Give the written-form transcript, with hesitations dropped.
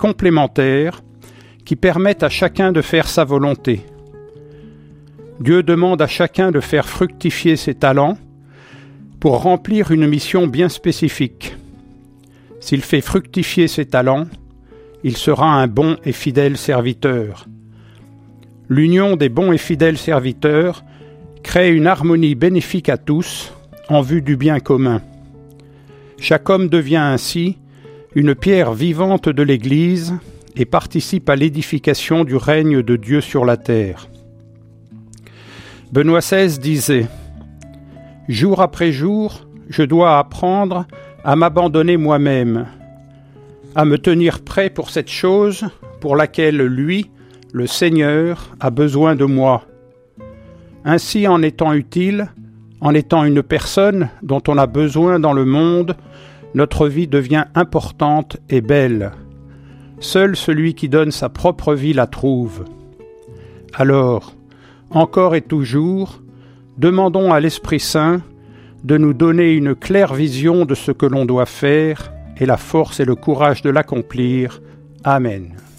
complémentaires qui permettent à chacun de faire sa volonté. Dieu demande à chacun de faire fructifier ses talents pour remplir une mission bien spécifique. S'il fait fructifier ses talents, il sera un bon et fidèle serviteur. L'union des bons et fidèles serviteurs crée une harmonie bénéfique à tous en vue du bien commun. Chaque homme devient ainsi une pierre vivante de l'Église et participe à l'édification du règne de Dieu sur la terre. Benoît XVI disait « Jour après jour, je dois apprendre à m'abandonner moi-même, à me tenir prêt pour cette chose pour laquelle lui, le Seigneur, a besoin de moi. Ainsi, en étant utile, en étant une personne dont on a besoin dans le monde, notre vie devient importante et belle. Seul celui qui donne sa propre vie la trouve. Alors, encore et toujours, demandons à l'Esprit Saint de nous donner une claire vision de ce que l'on doit faire et la force et le courage de l'accomplir. Amen.